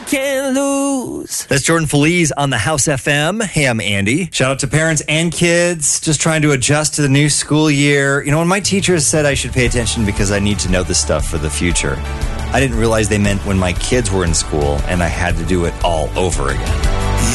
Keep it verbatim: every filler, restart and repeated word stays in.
can't lose. That's Jordan Feliz on the House F M. Hey, I'm Andy. Shout out to parents and kids just trying to adjust to the new school year. You know, when my teachers said I should pay attention because I need to know this stuff for the future, I didn't realize they meant when my kids were in school and I had to do it all over again.